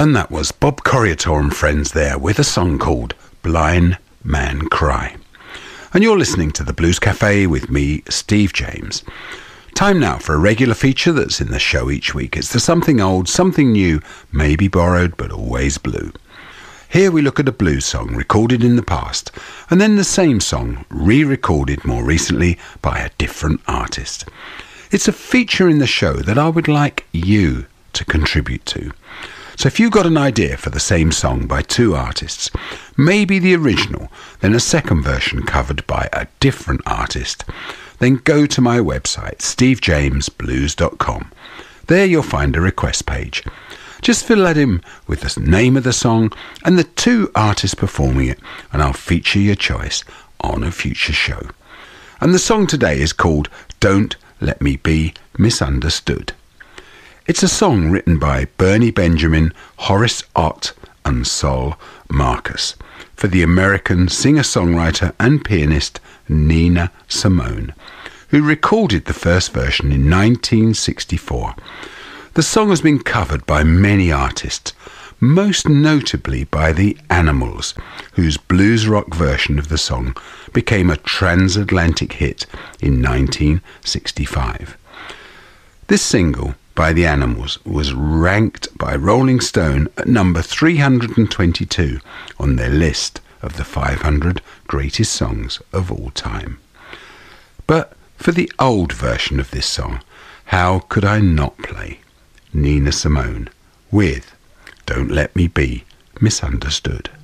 And that was Bob Corriator and friends there with a song called Blind Man Cry. And you're listening to the Blues Cafe with me, Steve James. Time now for a regular feature that's in the show each week. It's the Something Old, Something New, Maybe Borrowed, but Always Blue. Here we look at a blues song recorded in the past, and then the same song re-recorded more recently by a different artist. It's a feature in the show that I would like you to contribute to. So if you've got an idea for the same song by two artists, maybe the original, then a second version covered by a different artist, then go to my website, stevejamesblues.com. There you'll find a request page. Just fill that in with the name of the song and the two artists performing it, and I'll feature your choice on a future show. And the song today is called Don't Let Me Be Misunderstood. It's a song written by Bernie Benjamin, Horace Ott and Sol Marcus for the American singer-songwriter and pianist Nina Simone, who recorded the first version in 1964. The song has been covered by many artists, most notably by the Animals, whose blues rock version of the song became a transatlantic hit in 1965. This single by the Animals was ranked by Rolling Stone at number 322 on their list of the 500 greatest songs of all time. But for the old version of this song, how could I not play Nina Simone with Don't Let Me Be Misunderstood?